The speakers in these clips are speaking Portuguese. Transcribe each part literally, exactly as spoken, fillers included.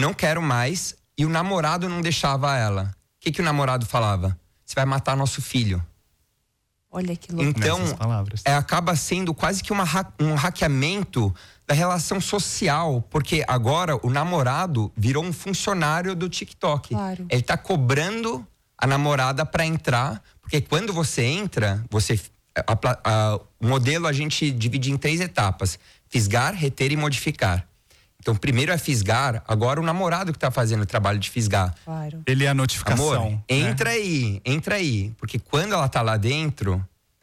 não quero mais. E o namorado não deixava ela. O que, que o namorado falava? Você vai matar nosso filho. Olha que louco. Então, é, acaba sendo quase que uma, um hackeamento da relação social. Porque agora o namorado virou um funcionário do TikTok. Claro. Ele tá cobrando a namorada para entrar. Porque quando você entra, você, a, a, o modelo a gente divide em três etapas. Fisgar, reter e modificar. Então, primeiro é fisgar, agora o namorado que tá fazendo o trabalho de fisgar. Claro. Ele é a notificação. Amor, entra né? aí, entra aí. Porque quando ela tá lá dentro,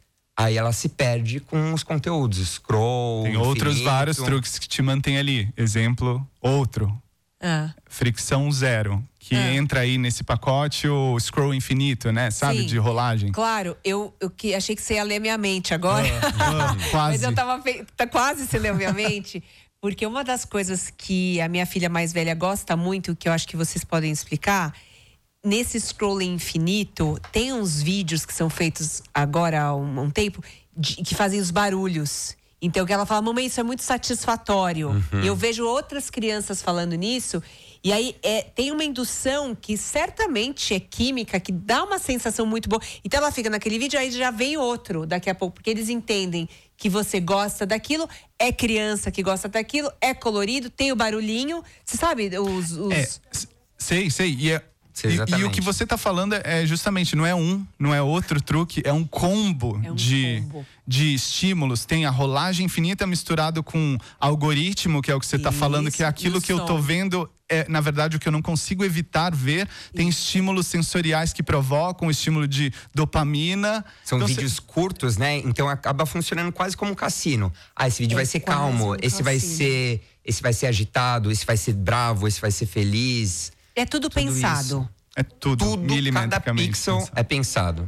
aí ela se perde com os conteúdos. Scroll, Tem outros infinito. vários truques que te mantêm ali. Exemplo, outro. Ah. Fricção zero. Que ah. entra aí nesse pacote o scroll infinito, né? Sabe? Sim. De rolagem. Claro, eu, eu que achei que você ia ler minha mente agora. Ah, ah, quase. Mas eu tava fe... tá quase você leu minha mente. Porque uma das coisas que a minha filha mais velha gosta muito, que eu acho que vocês podem explicar, nesse scrolling infinito, tem uns vídeos que são feitos agora há um, um tempo, de, que fazem os barulhos. Então, que ela fala, mamãe, isso é muito satisfatório. Uhum. Eu vejo outras crianças falando nisso, e aí é, tem uma indução que certamente é química, que dá uma sensação muito boa. Então ela fica naquele vídeo, aí já vem outro daqui a pouco, porque eles entendem que você gosta daquilo, é criança que gosta daquilo, é colorido, tem o barulhinho. Você sabe, os... os... É, sei, sei. E, é, e, e o que você tá falando é justamente, não é um, não é outro truque, é um combo, é um de, combo. de estímulos. Tem a rolagem infinita misturado com algoritmo, que é o que você tá Isso, falando, que é aquilo que som. eu tô vendo... É, na verdade, o que eu não consigo evitar ver. Tem Isso. estímulos sensoriais que provocam, estímulo de dopamina. São então, vídeos cê... curtos, né? Então acaba funcionando quase como um cassino. Ah, esse vídeo é vai ser calmo, um esse vai ser, esse vai ser agitado, esse vai ser bravo, esse vai ser feliz. É tudo, tudo pensado. Isso. É tudo, Tudo, cada milimetricamente pixel pensado. é pensado.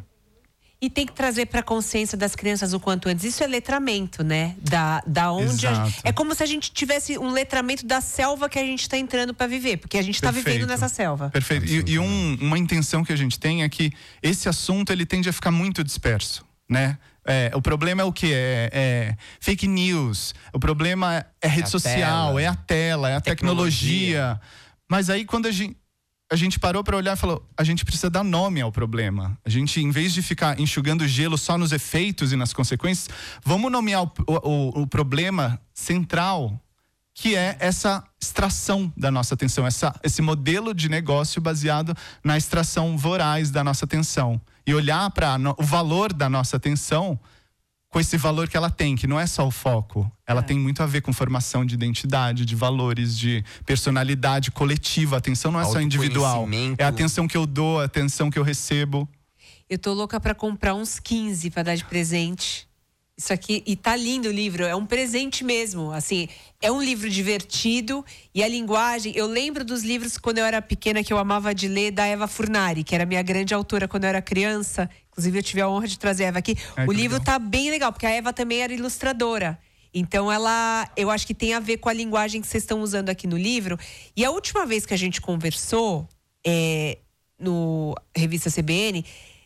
E tem que trazer para a consciência das crianças o quanto antes. Isso é letramento, né? Da, da onde a gente, é como se a gente tivesse um letramento da selva que a gente está entrando para viver, porque a gente está vivendo nessa selva. Perfeito. E, e um, uma intenção que a gente tem é que esse assunto ele tende a ficar muito disperso, né? É, o problema é o que? É, é fake news. O problema é rede é social, tela, é a tela, é a tecnologia. tecnologia. Mas aí quando a gente a gente parou para olhar e falou, a gente precisa dar nome ao problema. A gente, em vez de ficar enxugando gelo só nos efeitos e nas consequências, vamos nomear o, o, o problema central, que é essa extração da nossa atenção, essa, esse modelo de negócio baseado na extração voraz da nossa atenção. E olhar para o valor da nossa atenção com esse valor que ela tem, que não é só o foco. Ela é. tem muito a ver com formação de identidade, de valores, de personalidade coletiva. A atenção não é só individual. É a atenção que eu dou, a atenção que eu recebo. Eu tô louca pra comprar uns quinze pra dar de presente. Isso aqui, e tá lindo o livro, é um presente mesmo, assim, é um livro divertido e a linguagem, eu lembro dos livros quando eu era pequena que eu amava de ler, da Eva Furnari, que era minha grande autora quando eu era criança, inclusive eu tive a honra de trazer a Eva aqui. Ai, o livro legal. Tá bem legal, porque a Eva também era ilustradora, então ela, eu acho que tem a ver com a linguagem que vocês estão usando aqui no livro. E a última vez que a gente conversou, é, no Revista C B N,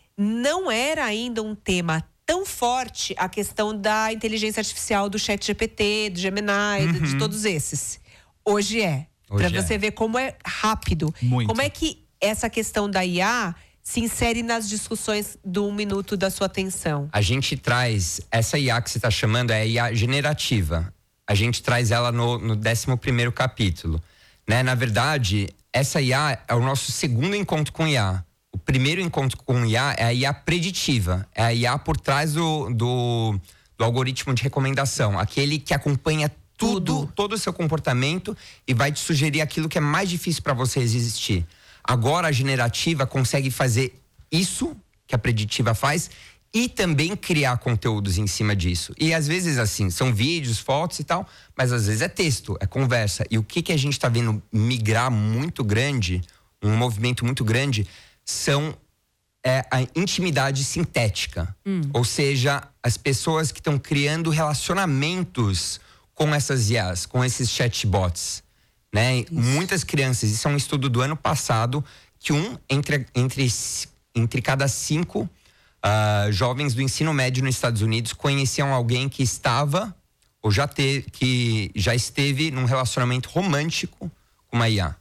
não era ainda um tema tão forte a questão da inteligência artificial, do Chat G P T, do Gemini, uhum. de todos esses. Hoje é. Para você é. ver como é rápido. Muito. Como é que essa questão da I A se insere nas discussões do um minuto da sua atenção? A gente traz, essa I A que você está chamando é a I A generativa. A gente traz ela no, no décimo primeiro capítulo. Né? Na verdade, essa I A é o nosso segundo encontro com I A. O primeiro encontro com I A é a I A preditiva. É a I A por trás do, do, do algoritmo de recomendação. Aquele que acompanha tudo, tudo, todo o seu comportamento e vai te sugerir aquilo que é mais difícil para você existir. Agora a generativa consegue fazer isso que a preditiva faz e também criar conteúdos em cima disso. E às vezes assim, são vídeos, fotos e tal, mas às vezes é texto, é conversa. E o que, que a gente está vendo migrar muito grande, um movimento muito grande, são é, a intimidade sintética. Hum. Ou seja, as pessoas que estão criando relacionamentos com essas I As, com esses chatbots. Né? Muitas crianças, isso é um estudo do ano passado, que um entre, entre, entre cada cinco uh, jovens do ensino médio nos Estados Unidos conheciam alguém que estava ou já, te, que já esteve num relacionamento romântico com uma I A.